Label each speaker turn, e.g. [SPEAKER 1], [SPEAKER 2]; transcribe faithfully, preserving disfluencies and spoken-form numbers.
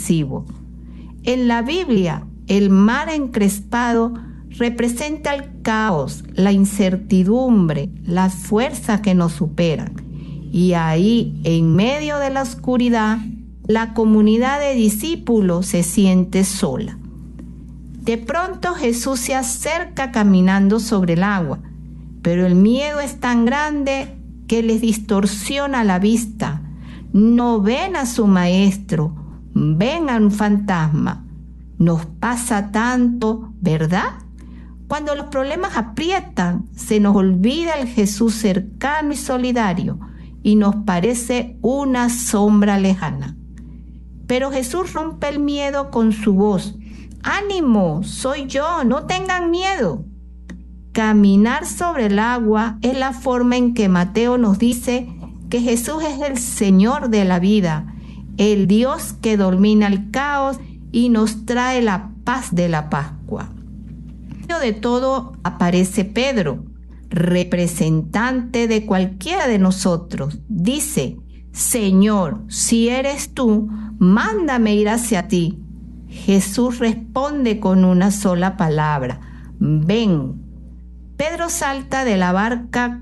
[SPEAKER 1] sorpresivo. En la Biblia, el mar encrespado representa el caos, la incertidumbre, las fuerzas que nos superan. Y ahí, en medio de la oscuridad, la comunidad de discípulos se siente sola. De pronto Jesús se acerca caminando sobre el agua, pero el miedo es tan grande que les distorsiona la vista. No ven a su maestro, ven a un fantasma. Nos pasa tanto, ¿verdad? Cuando los problemas aprietan, se nos olvida el Jesús cercano y solidario y nos parece una sombra lejana. Pero Jesús rompe el miedo con su voz. ¡Ánimo! Soy yo, no tengan miedo. Caminar sobre el agua es la forma en que Mateo nos dice que Jesús es el Señor de la vida, el Dios que domina el caos y nos trae la paz de la Pascua. En medio de todo aparece Pedro, representante de cualquiera de nosotros. Dice: Señor, si eres tú, mándame ir hacia ti. Jesús responde con una sola palabra: ven. Pedro salta de la barca